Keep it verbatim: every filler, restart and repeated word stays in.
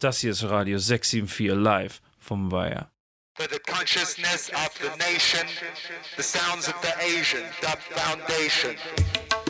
Das hier ist Radio sechs sieben vier live vom Weiher. For the consciousness of the nation, the sounds of the Asian Dub Foundation.